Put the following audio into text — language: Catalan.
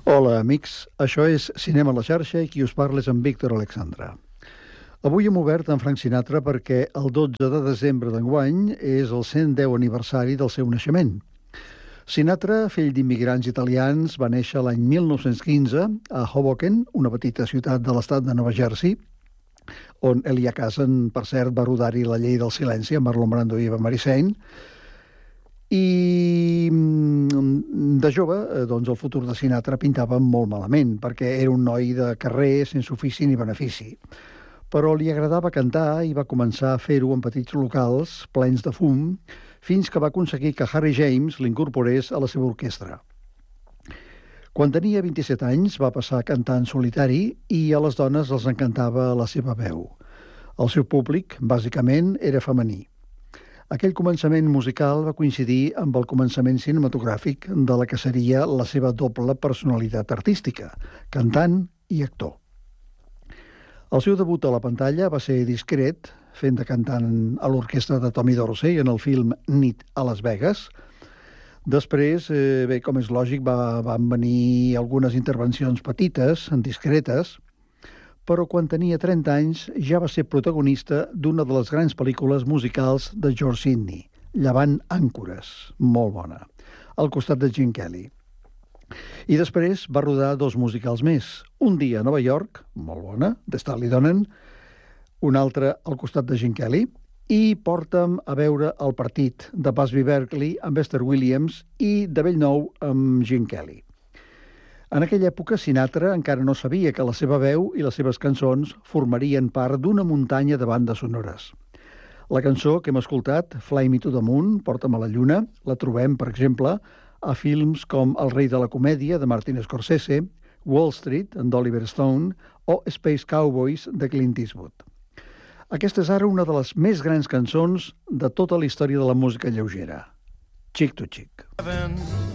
Hola, amics. Això és Cinema a la xarxa i qui us parla és en Víctor Alexandra. Avui hem obert amb Frank Sinatra perquè el 12 de desembre d'enguany és el 110 aniversari del seu naixement. Sinatra, fill d'immigrants italians, va néixer l'any 1915 a Hoboken, una petita ciutat de l'estat de Nova Jersey, on Elia Kazan, per cert, va rodar-hi La llei del silenci amb Marlon Brando i Eva Marie-Saint. I de jove, doncs el futur de Sinatra pintava molt malament, perquè era un noi de carrer sense ofici ni benefici. Però li agradava cantar i va començar a fer-ho en petits locals plens de fum, fins que va aconseguir que Harry James l'incorporés a la seva orquestra. Quan tenia 27 anys va passar a cantar en solitari i a les dones els encantava la seva veu. El seu públic, bàsicament, era femení. Aquell començament musical va coincidir amb el començament cinematogràfic de la que seria la seva doble personalitat artística, cantant i actor. El seu debut a la pantalla va ser discret, fent de cantant a l'orquestra de Tommy Dorsey en el film Nit a Las Vegas. Després, bé, com és lògic, van venir algunes intervencions petites, discretes, però quan tenia 30 anys ja va ser protagonista d'una de les grans pel·lícules musicals de George Sidney, Llevant àncores, molt bona, al costat de Gene Kelly. I després va rodar 2 musicals més, Un dia a Nova York, molt bona, de Starley Donen, un altre al costat de Gene Kelly, i Porta'm a veure El partit, de Busby Berkeley amb Esther Williams i de Bellnou amb Gene Kelly. En aquella època, Sinatra encara no sabia que la seva veu i les seves cançons formarien part d'una muntanya de bandes sonores. La cançó que hem escoltat, Fly Me to the Moon, Porta'm a la Lluna, la trobem, per exemple, a films com El rei de la comèdia, de Martin Scorsese, Wall Street, d'Oliver Stone, o Space Cowboys, de Clint Eastwood. Aquesta és ara una de les més grans cançons de tota la història de la música lleugera. Chick to Chick.